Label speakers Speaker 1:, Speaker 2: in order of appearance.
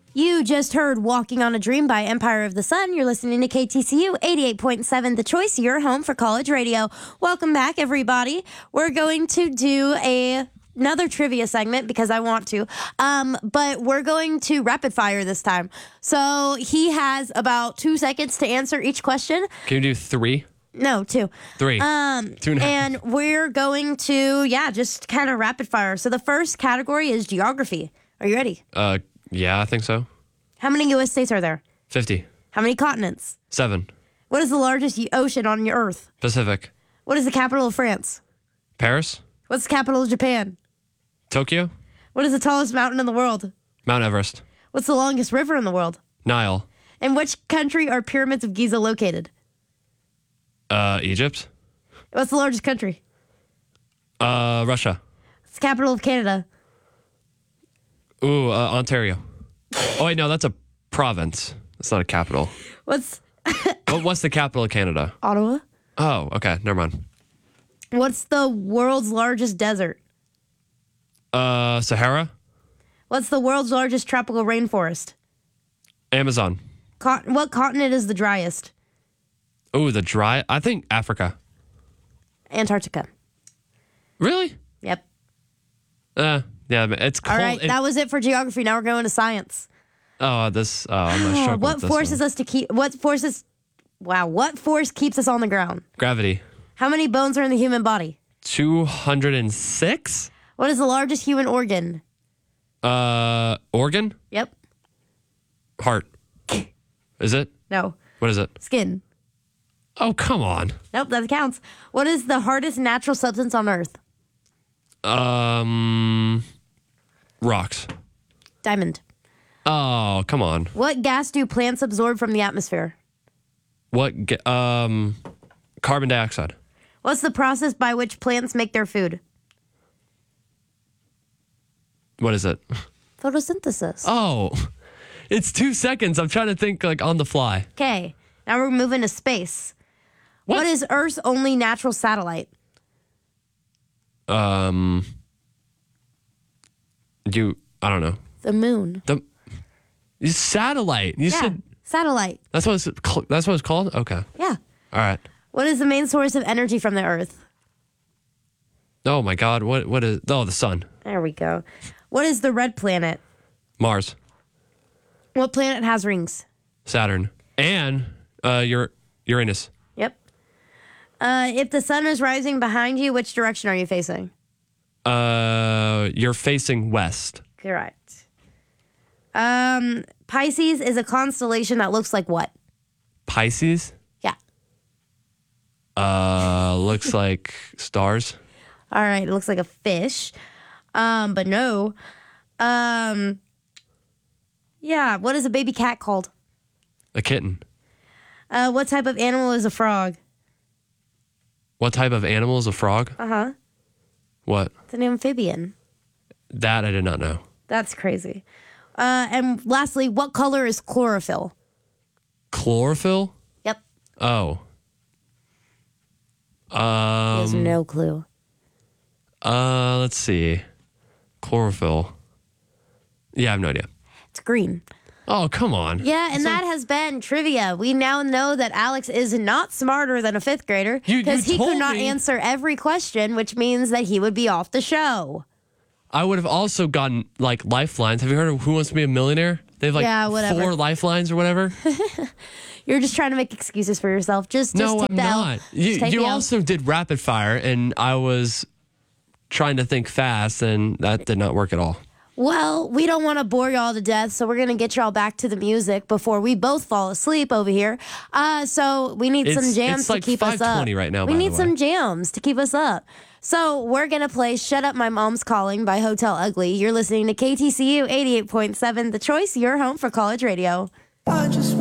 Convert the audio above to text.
Speaker 1: You just heard Walking on a Dream by Empire of the Sun. You're listening to KTCU 88.7 The Choice, your home for college radio. Welcome back, everybody. We're going to do another trivia segment because I want to. But we're going to rapid fire this time. So he has about 2 seconds to answer each question.
Speaker 2: Can you do 3?
Speaker 1: No, 2.
Speaker 2: 3. 2.5.
Speaker 1: And we're going to, just kind of rapid fire. So the first category is geography. Are you ready?
Speaker 2: Yeah, I think so.
Speaker 1: How many U.S. states are there?
Speaker 2: 50.
Speaker 1: How many continents?
Speaker 2: 7.
Speaker 1: What is the largest ocean on your Earth?
Speaker 2: Pacific.
Speaker 1: What is the capital of France?
Speaker 2: Paris.
Speaker 1: What's the capital of Japan?
Speaker 2: Tokyo.
Speaker 1: What is the tallest mountain in the world?
Speaker 2: Mount Everest.
Speaker 1: What's the longest river in the world?
Speaker 2: Nile.
Speaker 1: In which country are pyramids of Giza located?
Speaker 2: Egypt.
Speaker 1: What's the largest country?
Speaker 2: Russia.
Speaker 1: What's the capital of Canada?
Speaker 2: Ooh, Ontario. Oh, wait, no, that's a province. That's not a capital.
Speaker 1: What's
Speaker 2: What's the capital of Canada?
Speaker 1: Ottawa?
Speaker 2: Oh, okay, never mind.
Speaker 1: What's the world's largest desert?
Speaker 2: Sahara.
Speaker 1: What's the world's largest tropical rainforest?
Speaker 2: Amazon.
Speaker 1: What continent is the driest?
Speaker 2: Ooh, I think Africa.
Speaker 1: Antarctica.
Speaker 2: Really?
Speaker 1: Yep.
Speaker 2: Yeah, it's cold.
Speaker 1: All right, that was it for geography. Now we're going to science.
Speaker 2: I'm not struggling
Speaker 1: What
Speaker 2: with this
Speaker 1: forces
Speaker 2: one.
Speaker 1: us to keep? What force keeps us on the ground?
Speaker 2: Gravity.
Speaker 1: How many bones are in the human body?
Speaker 2: 206?
Speaker 1: What is the largest human organ?
Speaker 2: Organ?
Speaker 1: Yep.
Speaker 2: Heart. Is it?
Speaker 1: No.
Speaker 2: What is it?
Speaker 1: Skin.
Speaker 2: Oh, come on.
Speaker 1: Nope, that counts. What is the hardest natural substance on Earth?
Speaker 2: Rocks.
Speaker 1: Diamond.
Speaker 2: Oh, come on.
Speaker 1: What gas do plants absorb from the atmosphere?
Speaker 2: Carbon dioxide.
Speaker 1: What's the process by which plants make their food?
Speaker 2: What is it?
Speaker 1: Photosynthesis.
Speaker 2: Oh, it's 2 seconds. I'm trying to think like on the fly.
Speaker 1: Okay, now we're moving to space. What is Earth's only natural satellite?
Speaker 2: I don't know.
Speaker 1: The moon.
Speaker 2: Satellite. You said
Speaker 1: satellite.
Speaker 2: that's what it's called? Okay.
Speaker 1: Yeah.
Speaker 2: All right.
Speaker 1: What is the main source of energy from the Earth?
Speaker 2: Oh my God. What is the sun.
Speaker 1: There we go. What is the red planet?
Speaker 2: Mars.
Speaker 1: What planet has rings?
Speaker 2: Saturn. And Uranus.
Speaker 1: Yep. If the sun is rising behind you, which direction are you facing?
Speaker 2: You're facing west.
Speaker 1: Correct. Pisces is a constellation that looks like what?
Speaker 2: Pisces?
Speaker 1: Yeah.
Speaker 2: Looks like stars.
Speaker 1: All right, it looks like a fish. But no. Yeah, what is a baby cat called?
Speaker 2: A kitten.
Speaker 1: What type of animal is a frog?
Speaker 2: What type of animal is a frog?
Speaker 1: Uh-huh.
Speaker 2: What?
Speaker 1: It's an amphibian.
Speaker 2: That I did not know.
Speaker 1: That's crazy. And lastly, what color is chlorophyll?
Speaker 2: Chlorophyll?
Speaker 1: Yep.
Speaker 2: Oh.
Speaker 1: He has no clue.
Speaker 2: Let's see. Chlorophyll. Yeah, I have no idea.
Speaker 1: It's green.
Speaker 2: Oh, come on.
Speaker 1: Yeah, and that has been trivia. We now know that Alex is not smarter than a fifth grader because he could not answer every question, which means that he would be off the show.
Speaker 2: I would have also gotten like lifelines. Have you heard of Who Wants to Be a Millionaire? They have like 4 lifelines or whatever.
Speaker 1: You're just trying to make excuses for yourself.
Speaker 2: No, I'm not. You also did rapid fire, and I was trying to think fast, and that did not work at all.
Speaker 1: Well, we don't want to bore y'all to death, so we're going to get y'all back to the music before we both fall asleep over here. So we need some jams to keep us up.
Speaker 2: It's like 5:20 right now,
Speaker 1: We need some jams to keep us up. So we're going to play Shut Up, My Mom's Calling by Hotel Ugly. You're listening to KTCU 88.7, The Choice, your home for college radio.